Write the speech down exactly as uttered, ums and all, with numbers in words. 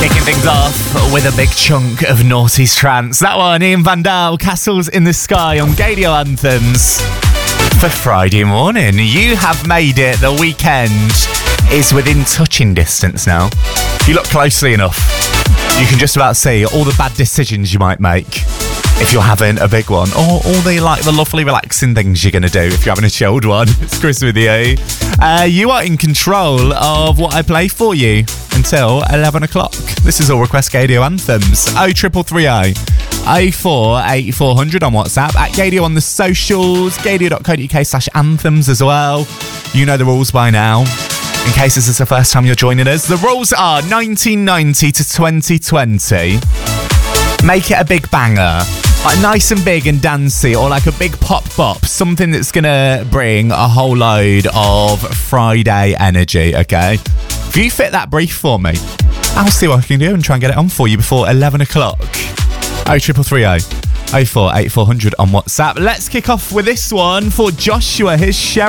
Kicking things off with a big chunk of noughties trance. That one, Ian Vandal, Castles in the Sky on Gadio Anthems. For Friday morning, you have made it. The weekend is within touching distance now. If you look closely enough, you can just about see all the bad decisions you might make if you're having a big one, or all the like the lovely relaxing things you're going to do if you're having a chilled one. It's Chris with you. Uh, you are in control of what I play for you until eleven o'clock. This is All Request Gadio Anthems. oh triple three oh oh four eight four hundred on WhatsApp, at Gadio on the socials, gadio dot co dot uk slash anthems as well. You know the rules by now. In case this is the first time you're joining us, the rules are nineteen ninety to twenty twenty. Make it a big banger, like nice and big and dancey, or like a big pop bop, something that's gonna bring a whole load of Friday energy, okay? If you fit that brief for me, I'll see what I can do and try and get it on for you before eleven o'clock. oh triple three oh oh four eight four hundred on WhatsApp. Let's kick off with this one for Joshua. Here's Sherry.